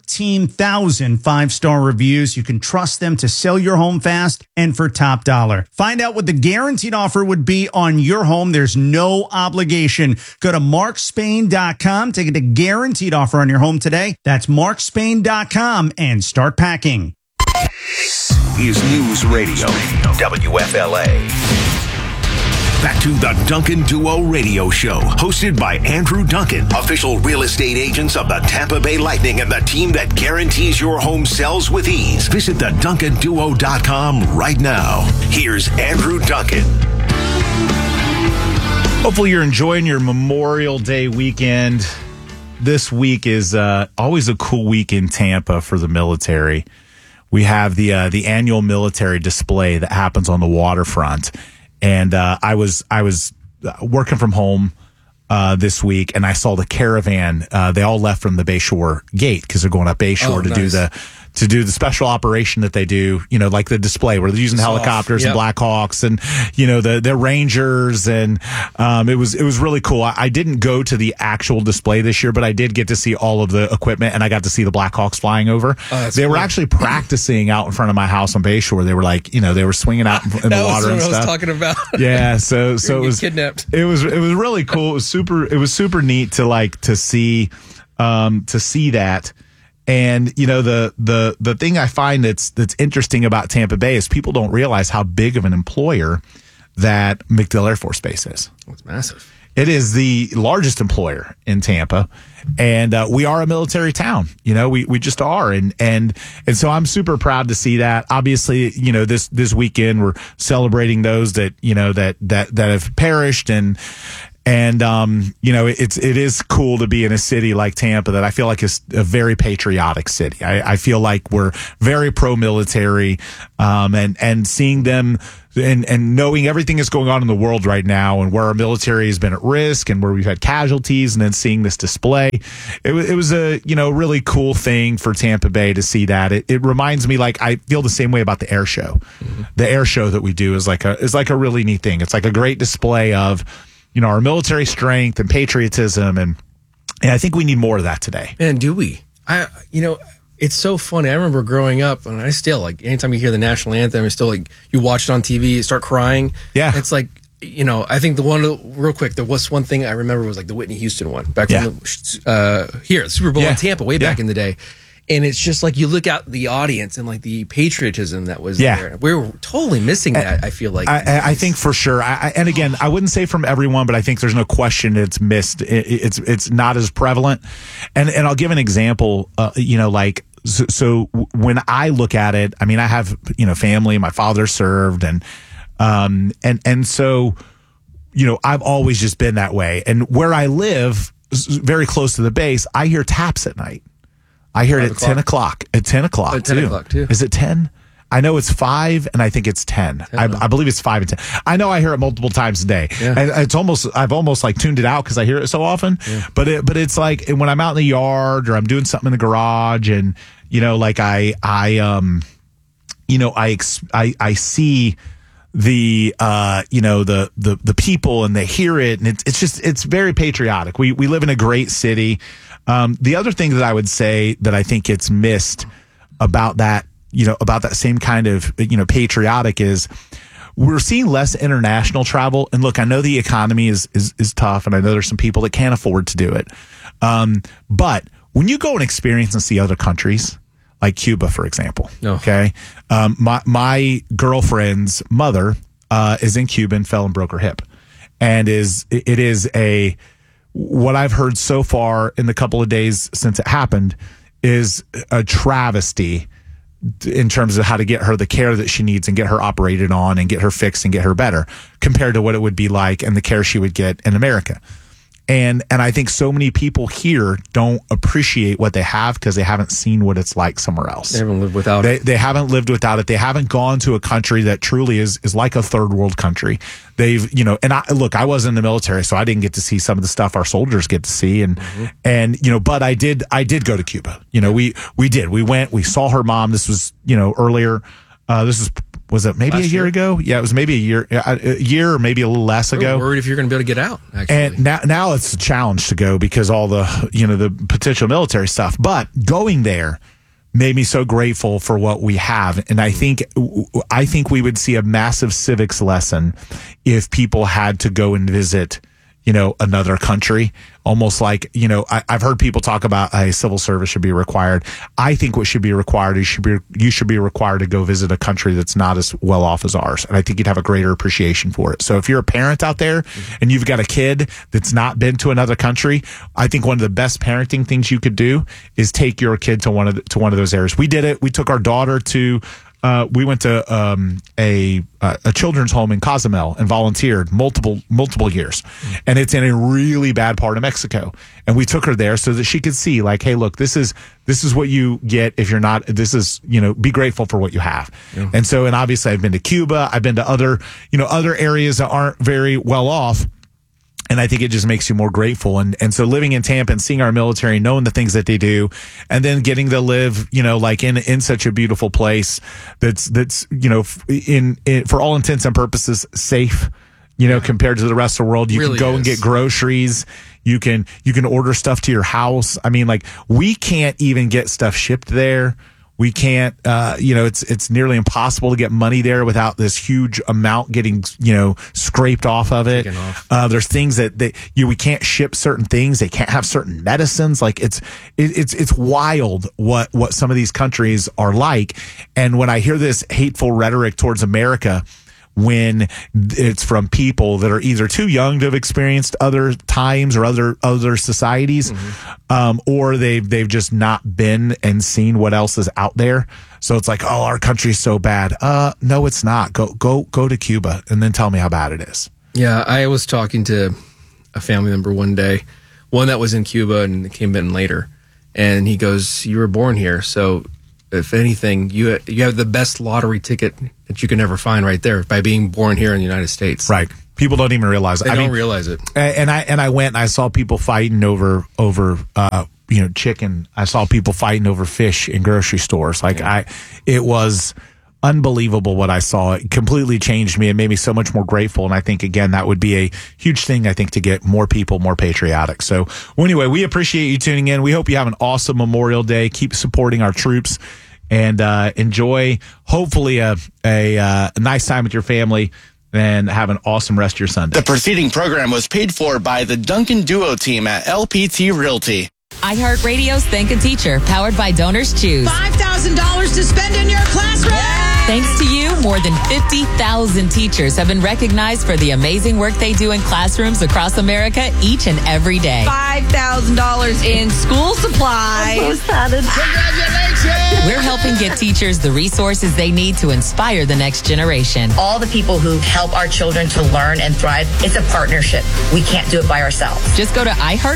13,000 5-star reviews. You can trust them to sell your home fast and for top dollar. Find out what the guaranteed offer would be on your home. There's no obligation. Go to markspain.com to get a guaranteed offer on your home today. That's markspain.com and start packing. Is News Radio, WFLA. Back to the Duncan Duo Radio Show, hosted by Andrew Duncan, official real estate agents of the Tampa Bay Lightning and the team that guarantees your home sells with ease. Visit theduncanduo.com right now. Here's Andrew Duncan. Hopefully you're enjoying your Memorial Day weekend. This week is always a cool week in Tampa for the military. We have the annual military display that happens on the waterfront. And I was working from home this week, and I saw the caravan. They all left from the Bayshore gate because they're going up Bayshore to do the special operation that they do, like the display where they're using helicopters and Black Hawks and, the Rangers. And it was really cool. I didn't go to the actual display this year, but I did get to see all of the equipment, and I got to see the Black Hawks flying over. They were actually practicing out in front of my house on Bayshore. They were they were swinging out in the water and stuff. That's what I was talking about. Yeah. So it was kidnapped. It was really cool. It was super neat to see that. And the thing I find that's interesting about Tampa Bay is people don't realize how big of an employer that MacDill Air Force Base is. It's massive. It is the largest employer in Tampa, and we are a military town. We just are, and so I'm super proud to see that. Obviously, this weekend we're celebrating those that that have perished, and it is cool to be in a city like Tampa that I feel like is a very patriotic city. I feel like we're very pro-military, and seeing them and knowing everything that's going on in the world right now and where our military has been at risk and where we've had casualties, and then seeing this display, it was a really cool thing for Tampa Bay to see that. It reminds me, like, I feel the same way about the air show. Mm-hmm. The air show that we do is like a really neat thing. It's like a great display of our military strength and patriotism, and I think we need more of that today. And do we? It's so funny. I remember growing up, and I still, anytime you hear the national anthem, it's still you watch it on TV, you start crying. Yeah. It's I think real quick, there was one thing I remember was the Whitney Houston one back from the Super Bowl in Tampa way back in the day. And it's just you look at the audience and the patriotism that was there. We were totally missing that, I feel like. I think for sure. And again, I wouldn't say from everyone, but I think there's no question it's missed. It's not as prevalent. And I'll give an example, so when I look at it, I mean, I have, family, my father served, and so, I've always just been that way. And where I live, very close to the base, I hear taps at night. I hear it at 10 o'clock. At 10 o'clock, at 10 o'clock, too. Is it 10? I know it's 5, and I think it's 10. I believe it's 5 and 10. I know I hear it multiple times a day. Yeah. And I've almost tuned it out because I hear it so often. Yeah. But it's when I'm out in the yard or I'm doing something in the garage, and I see the people, and they hear it, and it's very patriotic. We live in a great city. The other thing that I would say that I think gets missed about that same kind of, patriotic is we're seeing less international travel. And look, I know the economy is tough, and I know there's some people that can't afford to do it. But when you go and experience and see other countries, like Cuba, for example, okay, my girlfriend's mother is in Cuba and fell and broke her hip, and it is what I've heard so far in the couple of days since it happened is a travesty in terms of how to get her the care that she needs and get her operated on and get her fixed and get her better compared to what it would be like and the care she would get in America. And I think so many people here don't appreciate what they have because they haven't seen what it's like somewhere else. They haven't lived without it. They haven't lived without it. They haven't gone to a country that truly is like a third world country. They've, and I wasn't in the military, so I didn't get to see some of the stuff our soldiers get to see. And but I did go to Cuba. We did. We went, we saw her mom. This was, earlier. Was it maybe a year ago? Yeah, it was maybe a year or maybe a little less ago. Worried if you're going to be able to get out, actually. And now it's a challenge to go because all the, the potential military stuff. But going there made me so grateful for what we have. And I think we would see a massive civics lesson if people had to go and visit, another country. Almost like, I've heard people talk about a civil service should be required. I think what should be required is you should be required to go visit a country that's not as well off as ours. And I think you'd have a greater appreciation for it. So if you're a parent out there and you've got a kid that's not been to another country, I think one of the best parenting things you could do is take your kid to one of those areas. We did it. We took our daughter to we went to a children's home in Cozumel and volunteered multiple years, and it's in a really bad part of Mexico. And we took her there so that she could see, like, hey, look, this is what you get if you're not. This is be grateful for what you have. Yeah. And obviously, I've been to Cuba. I've been to other areas that aren't very well off. And I think it just makes you more grateful. And so living in Tampa and seeing our military, knowing the things that they do, and then getting to live, like in such a beautiful place that's in for all intents and purposes safe, compared to the rest of the world. You really can go and get groceries. You can order stuff to your house. I mean, like, we can't even get stuff shipped there. We can't, it's nearly impossible to get money there without this huge amount getting, scraped off of it. There's things that we can't ship certain things. They can't have certain medicines. Like, it's wild what some of these countries are like. And when I hear this hateful rhetoric towards America, when it's from people that are either too young to have experienced other times or other societies, or they've just not been and seen what else is out there. So it's like, oh, our country's so bad. No, it's not. Go to Cuba and then tell me how bad it is. Yeah, I was talking to a family member one day, one that was in Cuba and came in later, and he goes, "You were born here, so if anything, you have the best lottery ticket that you can ever find right there by being born here in the United States." Right. People don't even realize it. They don't realize it. And I went and I saw people fighting over chicken. I saw people fighting over fish in grocery stores. It was unbelievable what I saw. It completely changed me and made me so much more grateful. And I think, again, that would be a huge thing, I think, to get more people more patriotic. So anyway, we appreciate you tuning in. We hope you have an awesome Memorial Day. Keep supporting our troops and enjoy, hopefully, a nice time with your family, and have an awesome rest of your Sunday. The preceding program was paid for by the Duncan Duo team at LPT Realty. iHeartRadio's Thank a Teacher, powered by Donors Choose. $5,000 to spend in your classroom. Thanks to you, more than 50,000 teachers have been recognized for the amazing work they do in classrooms across America each and every day. $5,000 in school supplies. I'm so excited. Congratulations! We're helping get teachers the resources they need to inspire the next generation. All the people who help our children to learn and thrive, it's a partnership. We can't do it by ourselves. Just go to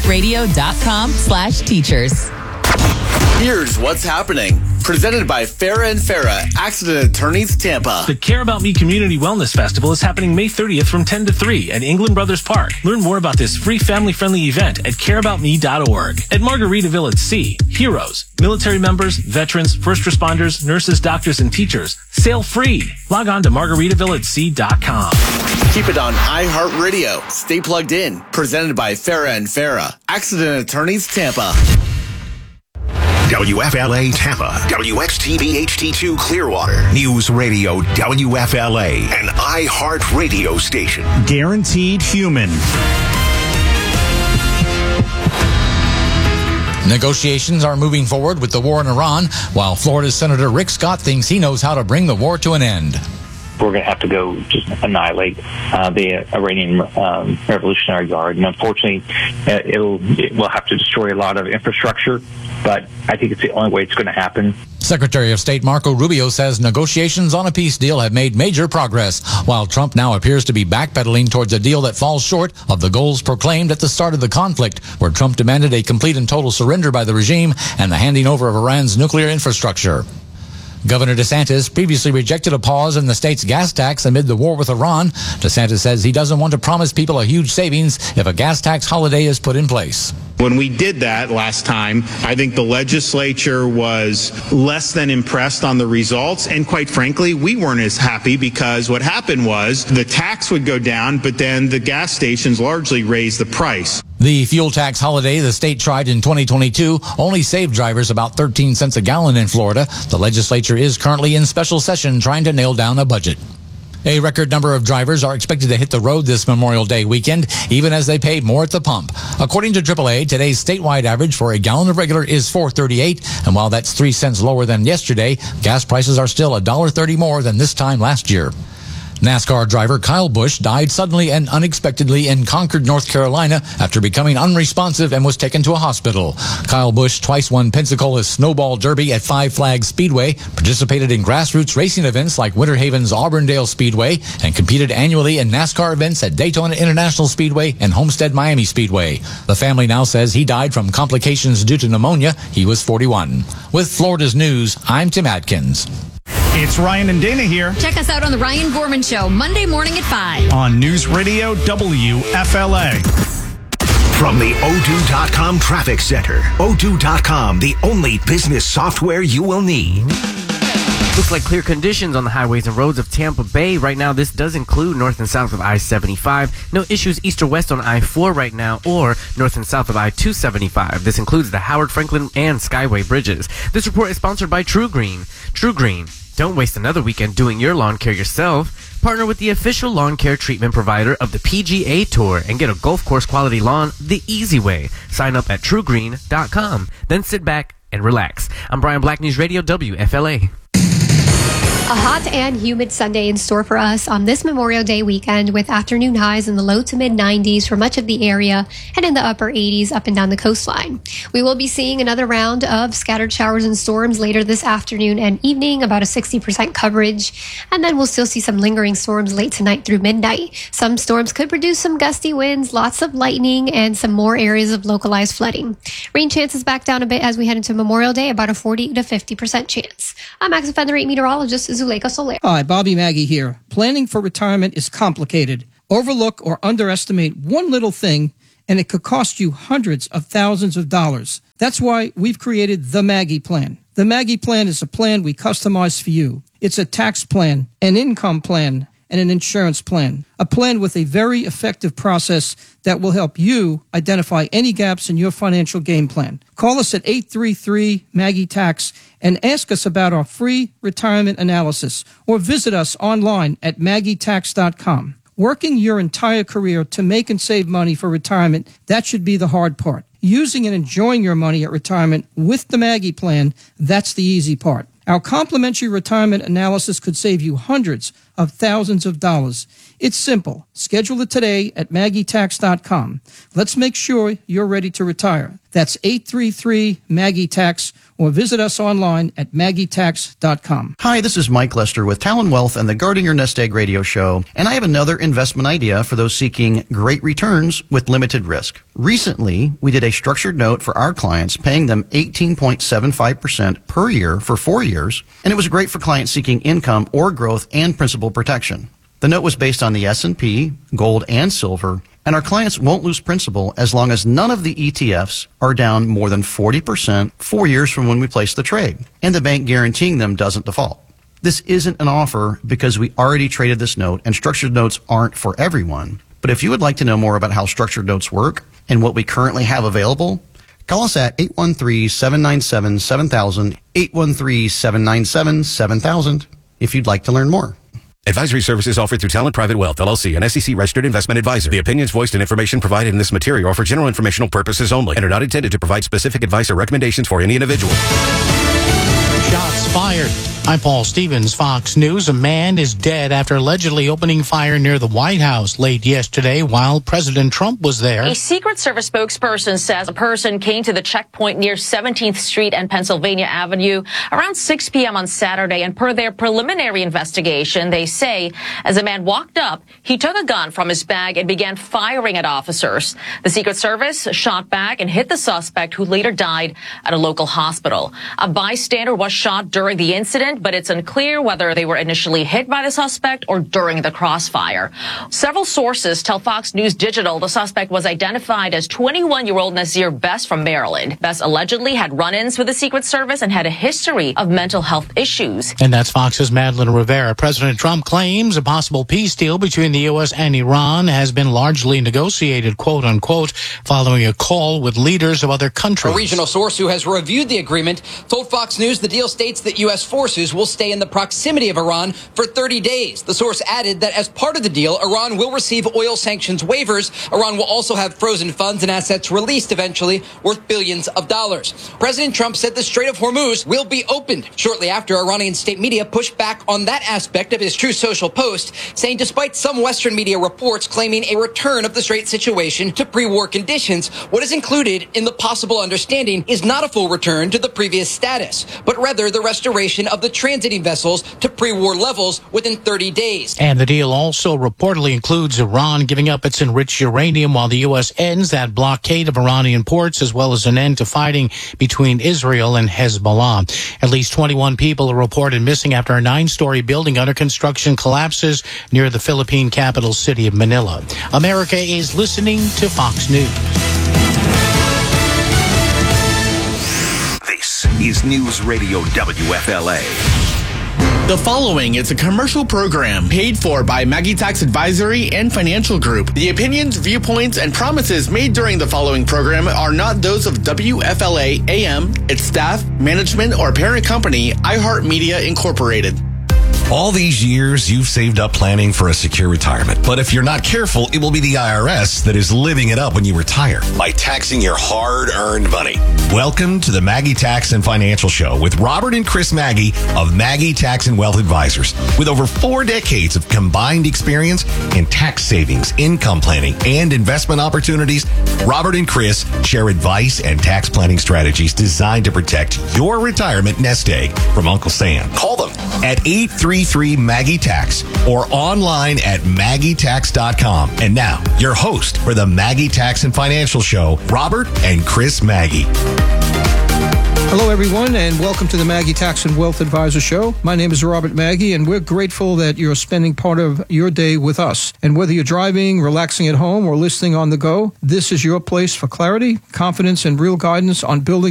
iHeartRadio.com/teachers. Here's what's happening. Presented by Farah and Farah, Accident Attorneys Tampa. The Care About Me Community Wellness Festival is happening May 30th from 10 to 3 at England Brothers Park. Learn more about this free family-friendly event at careaboutme.org. At Margaritaville at Sea, heroes, military members, veterans, first responders, nurses, doctors, and teachers sail free. Log on to margaritavilleatsea.com. Keep it on iHeartRadio. Stay plugged in. Presented by Farah and Farah, Accident Attorneys Tampa. WFLA Tampa, WXTV HD2 Clearwater, News Radio WFLA, an iHeart radio station. Guaranteed human. Negotiations are moving forward with the war in Iran, while Florida Senator Rick Scott thinks he knows how to bring the war to an end. We're going to have to go just annihilate the Iranian Revolutionary Guard. And unfortunately, we'll have to destroy a lot of infrastructure, but I think it's the only way it's going to happen. Secretary of State Marco Rubio says negotiations on a peace deal have made major progress, while Trump now appears to be backpedaling towards a deal that falls short of the goals proclaimed at the start of the conflict, where Trump demanded a complete and total surrender by the regime and the handing over of Iran's nuclear infrastructure. Governor DeSantis previously rejected a pause in the state's gas tax amid the war with Iran. DeSantis says he doesn't want to promise people a huge savings if a gas tax holiday is put in place. When we did that last time, I think the legislature was less than impressed on the results. And quite frankly, we weren't as happy because what happened was the tax would go down, but then the gas stations largely raised the price. The fuel tax holiday the state tried in 2022 only saved drivers about 13 cents a gallon in Florida. The legislature is currently in special session trying to nail down a budget. A record number of drivers are expected to hit the road this Memorial Day weekend, even as they pay more at the pump. According to AAA, today's statewide average for a gallon of regular is $4.38, and while that's 3 cents lower than yesterday, gas prices are still $1.30 more than this time last year. NASCAR driver Kyle Busch died suddenly and unexpectedly in Concord, North Carolina after becoming unresponsive and was taken to a hospital. Kyle Busch twice won Pensacola's Snowball Derby at Five Flags Speedway, participated in grassroots racing events like Winter Haven's Auburndale Speedway, and competed annually in NASCAR events at Daytona International Speedway and Homestead Miami Speedway. The family now says he died from complications due to pneumonia. He was 41. With Florida's news, I'm Tim Atkins. It's Ryan and Dana here Check us out on The Ryan Gorman Show, Monday morning at 5. on News Radio WFLA. From the O2.com Traffic Center. O2.com, the only business software you will need. Looks like clear conditions on the highways and roads of Tampa Bay. Right now, this does include north and south of I-75. No issues east or west on I-4 right now, or north and south of I-275. This includes the Howard, Franklin, and Skyway bridges. This report is sponsored by True Green. True Green. Don't waste another weekend doing your lawn care yourself. Partner with the official lawn care treatment provider of the PGA Tour and get a golf course quality lawn the easy way. Sign up at truegreen.com. Then sit back and relax. I'm Brian Black, News Radio WFLA. A hot and humid Sunday in store for us on this Memorial Day weekend, with afternoon highs in the low to mid 90s for much of the area and in the upper 80s up and down the coastline. We will be seeing another round of scattered showers and storms later this afternoon and evening, about a 60% coverage. And then we'll still see some lingering storms late tonight through midnight. Some storms could produce some gusty winds, lots of lightning, and some more areas of localized flooding. Rain chances back down a bit as we head into Memorial Day, about a 40 to 50% chance. I'm Max Offender 8 meteorologist Zuleika Soler. Hi, Bobby Maggie here. Planning for retirement is complicated. Overlook or underestimate one little thing, and it could cost you hundreds of thousands of dollars. That's why we've created the Maggie Plan. The Maggie Plan is a plan we customize for you. It's a tax plan, an income plan, and an insurance plan. A plan with a very effective process that will help you identify any gaps in your financial game plan. Call us at 833-MAGGIE-TAX and ask us about our free retirement analysis, or visit us online at MaggieTax.com. Working your entire career to make and save money for retirement, that should be the hard part. Using and enjoying your money at retirement with the Maggie Plan, that's the easy part. Our complimentary retirement analysis could save you hundreds of thousands of dollars. It's simple. Schedule it today at MaggieTax.com. Let's make sure you're ready to retire. That's 833-MAGGIE-TAX, or visit us online at MaggieTax.com. Hi, this is Mike Lester with Talon Wealth and the Guarding Your Nest Egg radio show, and I have another investment idea for those seeking great returns with limited risk. Recently, we did a structured note for our clients, paying them 18.75% per year for 4 years, and it was great for clients seeking income or growth and principal protection. The note was based on the S&P, gold, and silver, and our clients won't lose principal as long as none of the ETFs are down more than 40% 4 years from when we placed the trade, and the bank guaranteeing them doesn't default. This isn't an offer because we already traded this note, and structured notes aren't for everyone. But if you would like to know more about how structured notes work and what we currently have available, call us at 813-797-7000, 813-797-7000 if you'd like to learn more. Advisory services offered through Talent Private Wealth, LLC, an SEC-registered investment advisor. The opinions voiced and information provided in this material are for general informational purposes only and are not intended to provide specific advice or recommendations for any individual. Shots fired. I'm Paul Stevens, Fox News. A man is dead after allegedly opening fire near the White House late yesterday while President Trump was there. A Secret Service spokesperson says a person came to the checkpoint near 17th Street and Pennsylvania Avenue around 6 p.m. on Saturday, and per their preliminary investigation, they say as a man walked up, he took a gun from his bag and began firing at officers. The Secret Service shot back and hit the suspect, who later died at a local hospital. A bystander was shot during the incident, but it's unclear whether they were initially hit by the suspect or during the crossfire. Several sources tell Fox News Digital the suspect was identified as 21-year-old Nazir Best from Maryland. Best allegedly had run-ins with the Secret Service and had a history of mental health issues. And that's Fox's Madeline Rivera. President Trump claims a possible peace deal between the U.S. and Iran has been largely negotiated, quote-unquote, following a call with leaders of other countries. A regional source who has reviewed the agreement told Fox News the deal states that U.S. forces will stay in the proximity of Iran for 30 days. The source added that as part of the deal, Iran will receive oil sanctions waivers. Iran will also have frozen funds and assets released eventually, worth billions of dollars. President Trump said the Strait of Hormuz will be opened shortly after Iranian state media pushed back on that aspect of his Truth Social post, saying despite some Western media reports claiming a return of the Strait situation to pre-war conditions, what is included in the possible understanding is not a full return to the previous status, but rather the restoration of the transiting vessels to pre-war levels within 30 days. And the deal also reportedly includes Iran giving up its enriched uranium while the U.S. ends that blockade of Iranian ports, as well as an end to fighting between Israel and Hezbollah. At least 21 people are reported missing after a 9-story building under construction collapses near the Philippine capital city of Manila. America is listening to Fox News. This is News Radio WFLA. The following is a commercial program paid for by Maggie Tax Advisory and Financial Group. The opinions, viewpoints, and promises made during the following program are not those of WFLA AM, its staff, management, or parent company, iHeartMedia Incorporated. All these years, you've saved up planning for a secure retirement. But if you're not careful, it will be the IRS that is living it up when you retire by taxing your hard-earned money. Welcome to the Maggie Tax and Financial Show with Robert and Chris Maggie of Maggie Tax and Wealth Advisors. With over 4 decades of combined experience in tax savings, income planning, and investment opportunities, Robert and Chris share advice and tax planning strategies designed to protect your retirement nest egg from Uncle Sam. Call them at 833-MAGGIE-TAX or online at MaggieTax.com. And now, your host for the Maggie Tax and Financial Show, Robert and Chris Maggie. Hello, everyone, and welcome to the Maggie Tax and Wealth Advisor Show. My name is Robert Maggie, and we're grateful that you're spending part of your day with us. And whether you're driving, relaxing at home, or listening on the go, this is your place for clarity, confidence, and real guidance on building